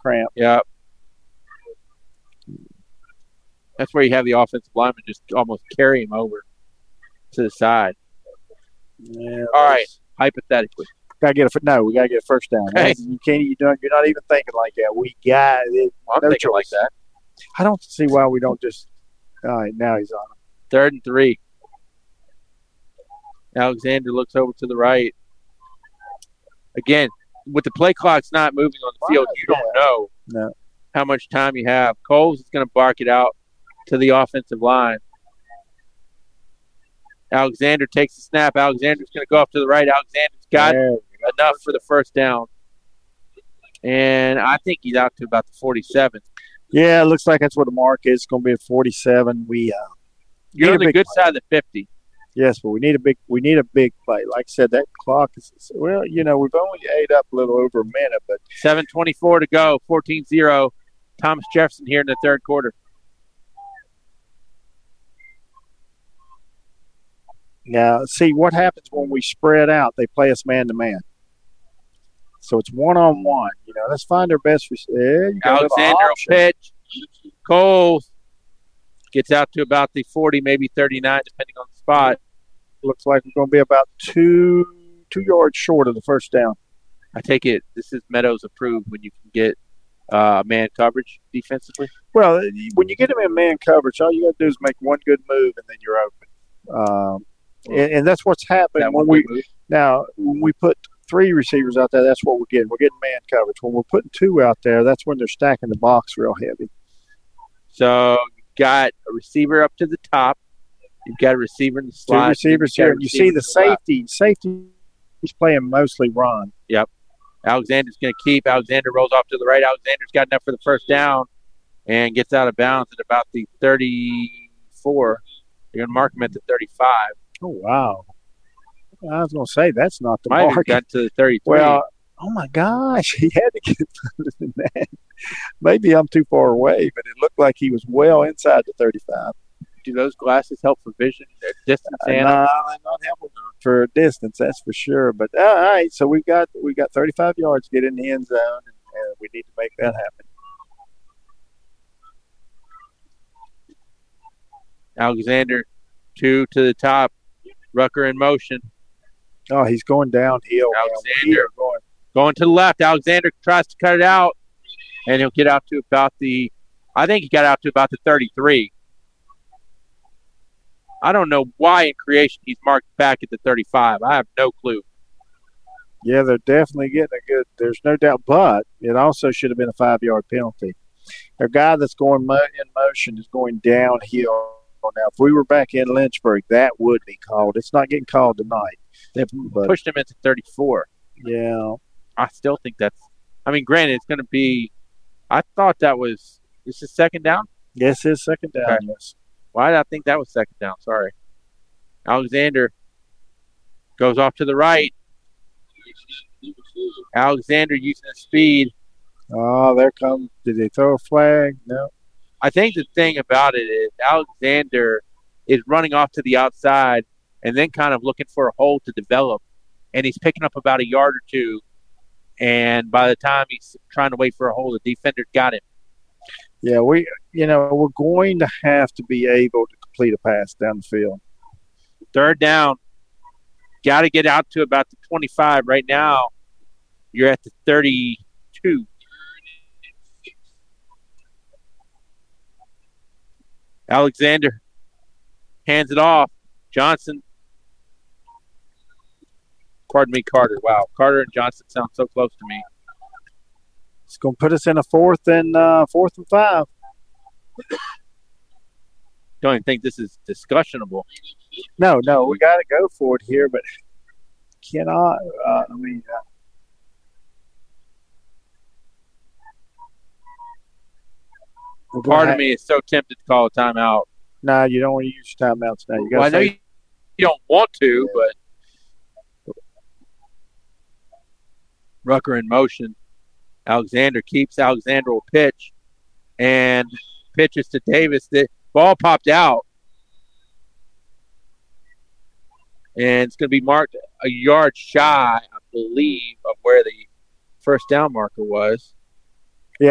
cramp. Yeah. That's where you have the offensive lineman just almost carry him over to the side. Yeah, all right, hypothetically. We gotta get a first down. Okay. You're not even thinking like that. We got it. I'm thinking like that. I don't see why we don't just. All right, now he's on him. 3rd and 3. Alexander looks over to the right. Again, with the play clock's not moving on the field, you don't know how much time you have. Coles is going to bark it out to the offensive line. Alexander takes the snap. Alexander's going to go off to the right. Alexander's got enough for the first down. And I think he's out to about the 47. Yeah, it looks like that's what the mark is. It's going to be at 47. You're on the good side of the 50. Yes, but we need a big play. Like I said, that clock is we've only ate up a little over a minute, but 7:24 to go, 14-0. Thomas Jefferson here in the third quarter. Now, see what happens when we spread out. They play us man to man, so it's one-on-one. Let's find our best. Alexander will pitch. Coles gets out to about the 40, maybe 39, depending on the spot. Looks like we're going to be about two yards short of the first down. I take it this is Meadows approved when you can get man coverage defensively? Well, when you get them in man coverage, all you got to do is make one good move, and then you're open. And that's what's happening when we put 3 receivers out there. That's what we're getting. We're getting man coverage. When we're putting 2 out there, that's when they're stacking the box real heavy. So you've got a receiver up to the top. You've got a receiver in the slot. 2 receivers here. You see the safety. Safety is playing mostly run. Yep. Alexander's going to keep. Alexander rolls off to the right. Alexander's got enough for the first down and gets out of bounds at about the 34. You're going to mark him at the 35. Oh, wow. I was going to say, that's not the Might mark. have got to the 33. Well, oh, my gosh. He had to get further than that. Maybe I'm too far away, but it looked like he was well inside the 35. Do those glasses help for vision? Distance? No, they're not helpful for distance, that's for sure. But all right, so we got 35 yards to get in the end zone, and we need to make that happen. Alexander, 2 to the top. Rucker in motion. Oh, he's going downhill. Alexander going to the left. Alexander tries to cut it out, and he'll get out to about I think he got out to about the 33. I don't know why in creation he's marked back at the 35. I have no clue. Yeah, they're definitely getting a good – there's no doubt. But it also should have been a 5-yard penalty. Their guy that's going in motion is going downhill. Now, if we were back in Lynchburg, that would be called. It's not getting called tonight. They pushed him into 34. Yeah. I still think that's – I mean, granted, it's going to be – I thought that was – this is second down? Yes, it's second down, okay. Yes. Why did I think that was second down? Sorry. Alexander goes off to the right. Alexander using his speed. Oh, there comes. Did they throw a flag? No. I think the thing about it is Alexander is running off to the outside and then kind of looking for a hole to develop. And he's picking up about a yard or 2. And by the time he's trying to wait for a hole, the defender got him. Yeah, we're going to have to be able to complete a pass down the field. Third down. Got to get out to about the 25. Right now, you're at the 32. Alexander hands it off. Johnson. Pardon me, Carter. Wow, Carter and Johnson sound so close to me. It's going to put us in a 4th and 5. Don't even think this is discussionable. No, we got to go for it here, but cannot. Part of me is so tempted to call a timeout. No, you don't want to use timeouts now. I know you don't want to, but Rucker in motion. Alexander keeps. Alexander will pitch and pitches to Davis. The ball popped out. And it's going to be marked a yard shy, I believe, of where the first down marker was.